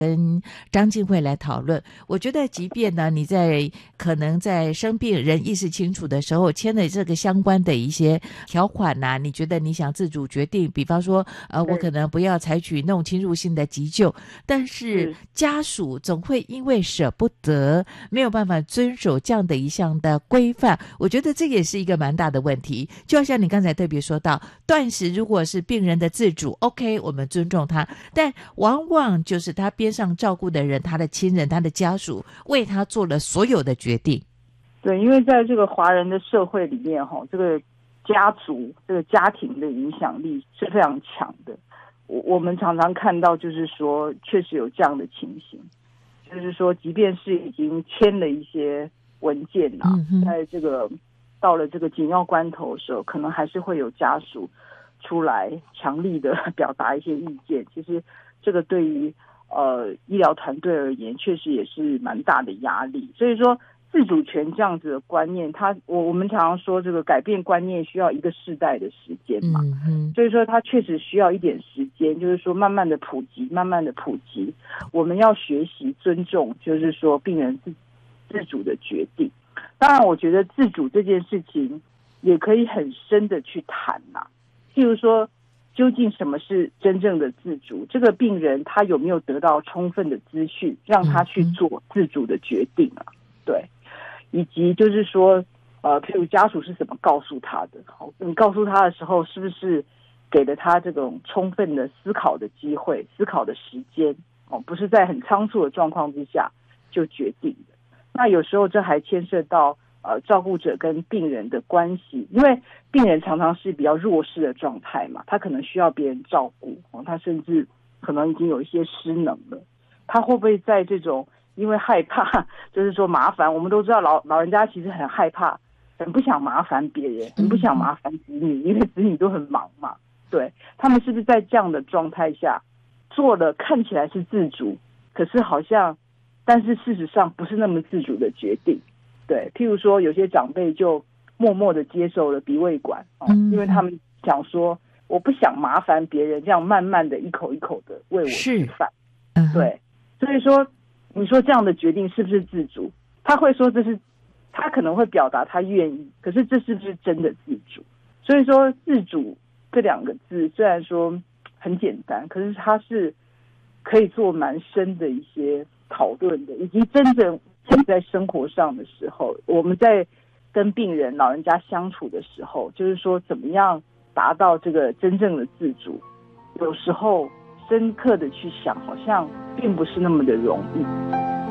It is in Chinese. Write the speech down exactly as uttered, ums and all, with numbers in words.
跟张静慧来讨论。我觉得即便呢你在可能在生病人意识清楚的时候签了这个相关的一些条款啊，你觉得你想自主决定，比方说呃我可能不要采取那种侵入性的急救，但是家属总会因为舍不得没有办法遵守这样的一项的规范，我觉得这也是一个蛮大的问题。就好像你刚才特别说到断食如果是病人的自主 OK 我们尊重他，但往往就是他边上照顾的人，他的亲人他的家属为他做了所有的决定。 对，因为在这个华人的社会里面这个家族这个家庭的影响力是非常强的，我我们常常看到就是说确实有这样的情形，就是说即便是已经签了一些文件啊，嗯、在这个到了这个紧要关头的时候，可能还是会有家属出来强力的表达一些意见。其实这个对于呃医疗团队而言，确实也是蛮大的压力。所以说自主权这样子的观念，它我我们常常说这个改变观念需要一个世代的时间嘛，嗯、所以说它确实需要一点时间，就是说慢慢的普及，慢慢的普及，我们要学习尊重，就是说病人自自主的决定。当然，我觉得自主这件事情也可以很深的去谈呐、啊，譬如说，究竟什么是真正的自主？这个病人他有没有得到充分的资讯，让他去做自主的决定啊？对。以及就是说呃，譬如家属是怎么告诉他的，好，你告诉他的时候是不是给了他这种充分的思考的机会，思考的时间，哦，不是在很仓促的状况之下就决定的。那有时候这还牵涉到呃照顾者跟病人的关系，因为病人常常是比较弱势的状态嘛，他可能需要别人照顾，哦，他甚至可能已经有一些失能了，他会不会在这种因为害怕，就是说麻烦，我们都知道老老人家其实很害怕，很不想麻烦别人，很不想麻烦子女，因为子女都很忙嘛。对，他们是不是在这样的状态下做了看起来是自主，可是好像，但是事实上不是那么自主的决定。对，譬如说有些长辈就默默的接受了鼻胃管，哦，因为他们想说我不想麻烦别人，这样慢慢的一口一口的喂我吃饭。对，所以说。你说这样的决定是不是自主？他会说这是，他可能会表达他愿意，可是这是不是真的自主？所以说自主这两个字虽然说很简单，可是它是可以做蛮深的一些讨论的，以及真正在生活上的时候，我们在跟病人老人家相处的时候，就是说怎么样达到这个真正的自主，有时候深刻的去想，好像并不是那么的容易。